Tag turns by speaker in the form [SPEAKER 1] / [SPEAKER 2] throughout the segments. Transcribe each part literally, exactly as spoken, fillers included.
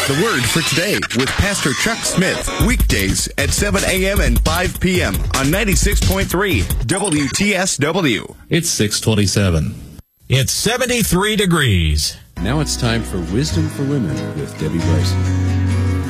[SPEAKER 1] The Word for Today with Pastor Chuck Smith. Weekdays at seven a.m. and five p.m. on ninety-six point three W T S W.
[SPEAKER 2] It's six twenty-seven.
[SPEAKER 3] It's seventy-three degrees.
[SPEAKER 4] Now it's time for Wisdom for Women with Debbie Bryson.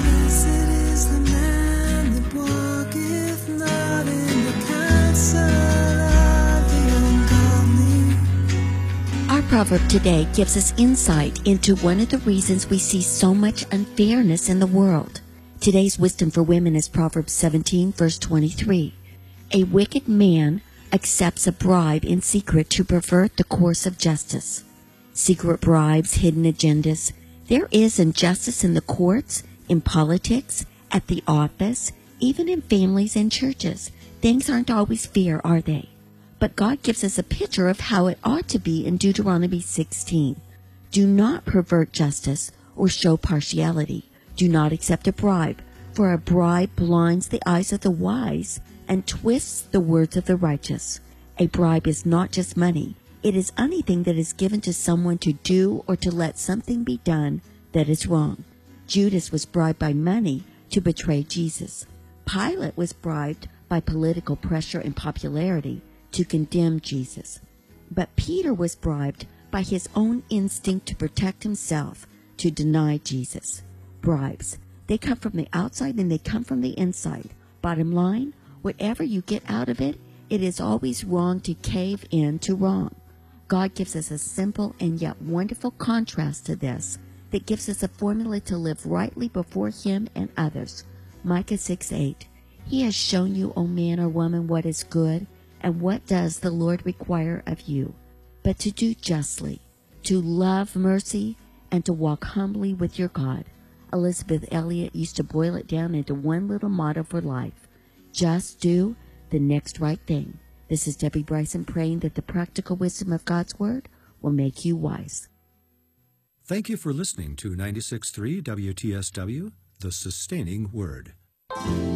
[SPEAKER 5] Our proverb today gives us insight into one of the reasons we see so much unfairness in the world. Today's wisdom for women is Proverbs seventeen, verse twenty-three. A wicked man accepts a bribe in secret to pervert the course of justice. Secret bribes, hidden agendas. There is injustice in the courts, in politics, at the office, even in families and churches. Things aren't always fair, are they? But God gives us a picture of how it ought to be in Deuteronomy sixteen. Do not pervert justice or show partiality. Do not accept a bribe, for a bribe blinds the eyes of the wise and twists the words of the righteous. A bribe is not just money. It is anything that is given to someone to do or to let something be done that is wrong. Judas was bribed by money to betray Jesus. Pilate was bribed by political pressure and popularity to condemn Jesus. But Peter was bribed by his own instinct to protect himself, to deny Jesus. Bribes, they come from the outside and they come from the inside. Bottom line, whatever you get out of it, it is always wrong to cave in to wrong. God gives us a simple and yet wonderful contrast to this that gives us a formula to live rightly before Him and others. Micah six eight. He has shown you, O man or woman, what is good. And what does the Lord require of you? But to do justly, to love mercy, and to walk humbly with your God. Elizabeth Elliot used to boil it down into one little motto for life. Just do the next right thing. This is Debbie Bryson praying that the practical wisdom of God's Word will make you wise.
[SPEAKER 6] Thank you for listening to ninety-six point three W T S W, The Sustaining Word.